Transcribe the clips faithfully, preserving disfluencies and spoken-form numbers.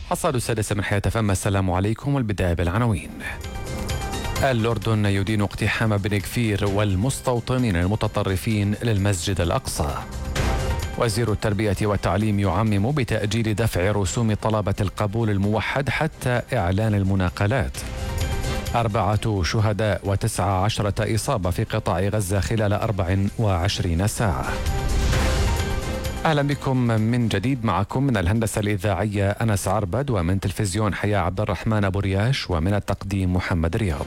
حصاد السادسة من حياة فم. السلام عليكم، والبداية بالعناوين. الأردن يدين اقتحام بن كفير والمستوطنين المتطرفين للمسجد الأقصى. وزير التربية والتعليم يعمم بتأجيل دفع رسوم طلبة القبول الموحد حتى إعلان المناقلات. أربعة شهداء وتسعة عشرة إصابة في قطاع غزة خلال أربع وعشرين ساعة. أهلا بكم من جديد. معكم من الهندسة الإذاعية أنس عربد، ومن تلفزيون حياة عبد الرحمن أبو رياش، ومن التقديم محمد رياض.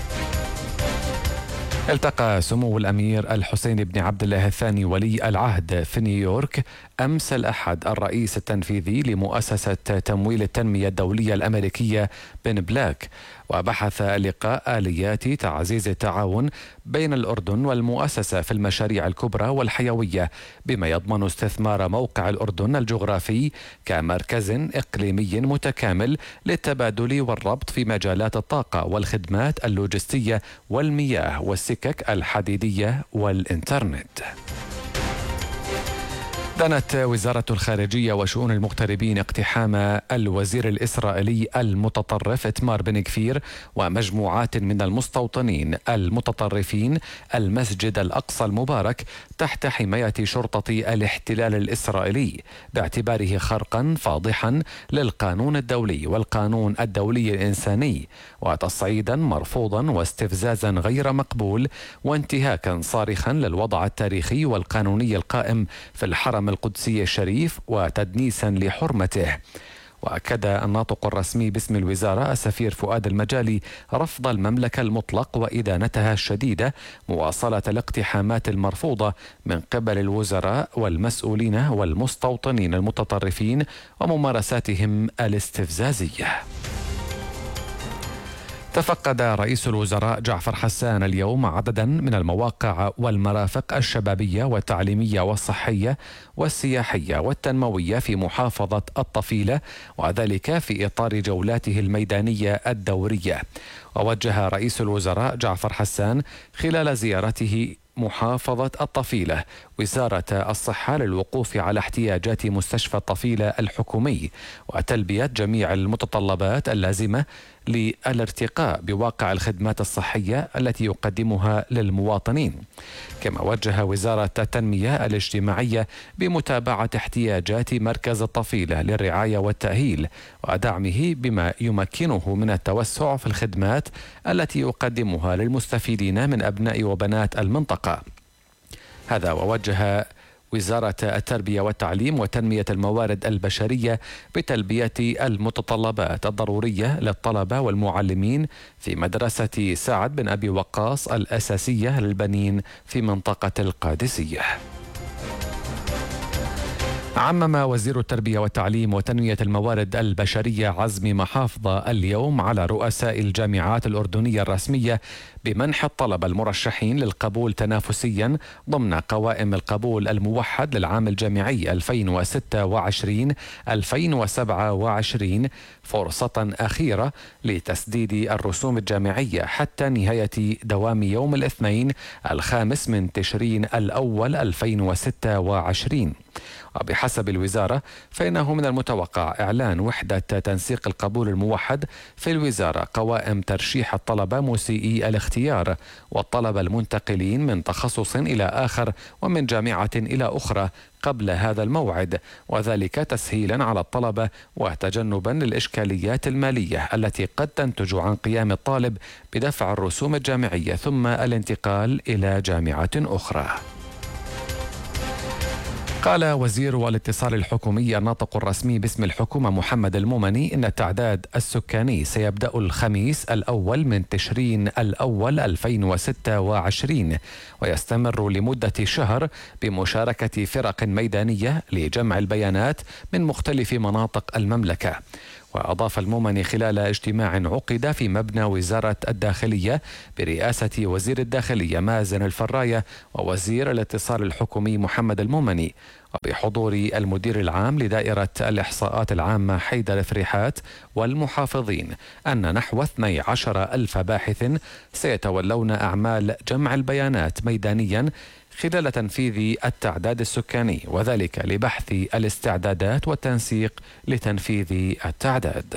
التقى سمو الأمير الحسين بن عبد الله الثاني ولي العهد في نيويورك أمس الأحد الرئيس التنفيذي لمؤسسة تمويل التنمية الدولية الأمريكية بن بلاك، وبحث اللقاء آليات تعزيز التعاون بين الأردن والمؤسسة في المشاريع الكبرى والحيوية، بما يضمن استثمار موقع الأردن الجغرافي كمركز إقليمي متكامل للتبادل والربط في مجالات الطاقة والخدمات اللوجستية والمياه والسكك الحديدية والإنترنت. دانت وزارة الخارجية وشؤون المغتربين اقتحام الوزير الإسرائيلي المتطرف إتمار بن كفير ومجموعات من المستوطنين المتطرفين المسجد الأقصى المبارك تحت حماية شرطة الاحتلال الإسرائيلي، باعتباره خرقا فاضحا للقانون الدولي والقانون الدولي الإنساني، وتصعيدا مرفوضا واستفزازا غير مقبول، وانتهاكا صارخا للوضع التاريخي والقانوني القائم في الحرم القدسي الشريف وتدنيسا لحرمته. وأكد الناطق الرسمي باسم الوزارة السفير فؤاد المجالي رفض المملكة المطلق وإدانتها الشديدة مواصلة الاقتحامات المرفوضة من قبل الوزراء والمسؤولين والمستوطنين المتطرفين وممارساتهم الاستفزازية. تفقد رئيس الوزراء جعفر حسان اليوم عددا من المواقع والمرافق الشبابية والتعليمية والصحية والسياحية والتنموية في محافظة الطفيلة، وذلك في إطار جولاته الميدانية الدورية. ووجه رئيس الوزراء جعفر حسان خلال زيارته محافظة الطفيلة وزارة الصحة للوقوف على احتياجات مستشفى الطفيلة الحكومي وتلبية جميع المتطلبات اللازمة للارتقاء بواقع الخدمات الصحية التي يقدمها للمواطنين. كما وجه وزارة التنمية الاجتماعية بمتابعة احتياجات مركز الطفيلة للرعاية والتأهيل ودعمه بما يمكنه من التوسع في الخدمات التي يقدمها للمستفيدين من أبناء وبنات المنطقة. هذا ووجه وزارة التربية والتعليم وتنمية الموارد البشرية بتلبية المتطلبات الضرورية للطلبة والمعلمين في مدرسة سعد بن أبي وقاص الأساسية للبنين في منطقة القادسية. عمم وزير التربية والتعليم وتنمية الموارد البشرية عزمي محافظة اليوم على رؤساء الجامعات الأردنية الرسمية بمنح الطلبة المرشحين للقبول تنافسيا ضمن قوائم القبول الموحد للعام الجامعي ألفين وستة وعشرين ألفين وسبعة وعشرين فرصة أخيرة لتسديد الرسوم الجامعية حتى نهاية دوام يوم الاثنين الخامس من تشرين الأول ألفين وستة وعشرين. وبحسب الوزارة فإنه من المتوقع إعلان وحدة تنسيق القبول الموحد في الوزارة قوائم ترشيح الطلبة مسيئي الاختيار والطلبة المنتقلين من تخصص إلى آخر ومن جامعة إلى أخرى قبل هذا الموعد، وذلك تسهيلا على الطلبة وتجنبا للإشكاليات المالية التي قد تنتج عن قيام الطالب بدفع الرسوم الجامعية ثم الانتقال إلى جامعة أخرى. قال وزير الاتصال الحكومي الناطق الرسمي باسم الحكومة محمد المومني إن التعداد السكاني سيبدأ الخميس الأول من تشرين الأول ألفين وستة وعشرين ويستمر لمدة شهر بمشاركة فرق ميدانية لجمع البيانات من مختلف مناطق المملكة. وأضاف المومني خلال اجتماع عقد في مبنى وزارة الداخلية برئاسة وزير الداخلية مازن الفراية ووزير الاتصال الحكومي محمد المومني وبحضور المدير العام لدائرة الإحصاءات العامة حيدر فريحات والمحافظين أن نحو اثني عشر ألف باحث سيتولون أعمال جمع البيانات ميدانيا خلال تنفيذ التعداد السكاني، وذلك لبحث الاستعدادات والتنسيق لتنفيذ التعداد.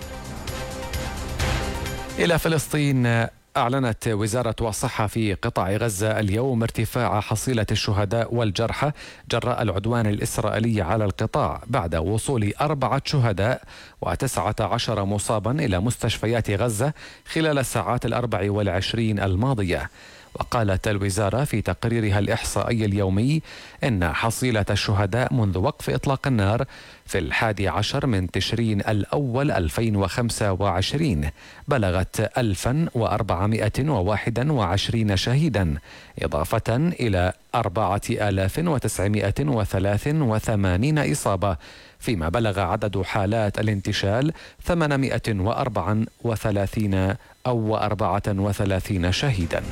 إلى فلسطين. أعلنت وزارة الصحة في قطاع غزة اليوم ارتفاع حصيلة الشهداء والجرحى جراء العدوان الإسرائيلي على القطاع بعد وصول أربعة شهداء وتسعة عشر مصابا إلى مستشفيات غزة خلال الساعات الأربع والعشرين الماضية. وقالت الوزارة في تقريرها الإحصائي اليومي إن حصيلة الشهداء منذ وقف إطلاق النار في الحادي عشر من تشرين الأول ألفين وخمسة وعشرين بلغت ألفا وأربعمائة وواحد وعشرين شهيدا، إضافة إلى أربعة آلاف وتسعمائة وثلاث وثمانين إصابة، فيما بلغ عدد حالات الانتشال ثمانمائة وأربعة وثلاثين أو أربعة وثلاثين شهيدا.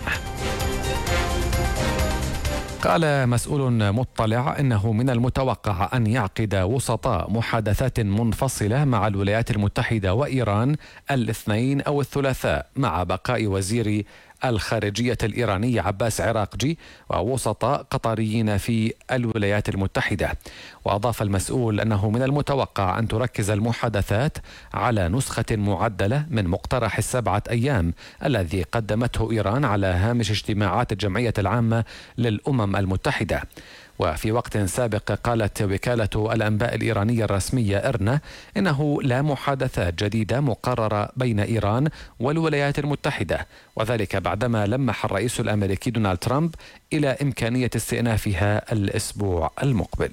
قال مسؤول مطلع إنه من المتوقع أن يعقد وسطاء محادثات منفصلة مع الولايات المتحدة وإيران الاثنين أو الثلاثاء مع بقاء وزير الخارجية الإيراني عباس عراقجي ووسطاء قطريين في الولايات المتحدة. وأضاف المسؤول أنه من المتوقع أن تركز المحادثات على نسخة معدلة من مقترح السبعة أيام الذي قدمته إيران على هامش اجتماعات الجمعية العامة للأمم المتحدة. وفي وقت سابق قالت وكالة الأنباء الإيرانية الرسمية إرنا إنه لا محادثات جديدة مقررة بين إيران والولايات المتحدة، وذلك بعدما لمح الرئيس الأمريكي دونالد ترامب إلى إمكانية استئنافها الأسبوع المقبل.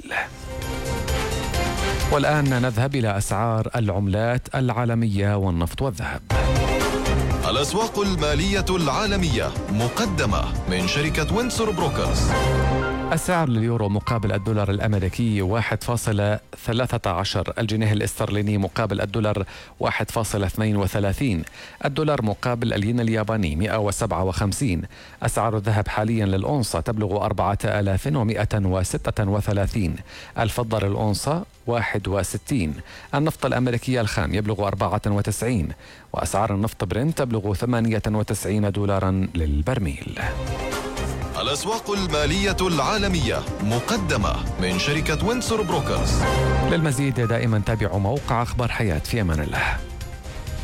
والآن نذهب إلى أسعار العملات العالمية والنفط والذهب. الأسواق المالية العالمية مقدمة من شركة وينسور بروكرز. السعر لليورو مقابل الدولار الأمريكي واحد فاصلة ثلاثة عشر، الجنيه الاسترليني مقابل الدولار واحد فاصلة اثنين وثلاثين، الدولار مقابل الين الياباني مئة وسبعة وخمسين. أسعار الذهب حاليا للأونصة تبلغ أربعة آلاف ومئة وستة وثلاثين، الفضة للأونصة واحد وستين، النفط الأمريكي الخام يبلغ أربعة وتسعين، وأسعار النفط برنت تبلغ ثمانية وتسعين دولارا للبرميل. الأسواق المالية العالمية مقدمة من شركة وينسور بروكرز. للمزيد دائما تابعوا موقع أخبار حياة. في أمان الله.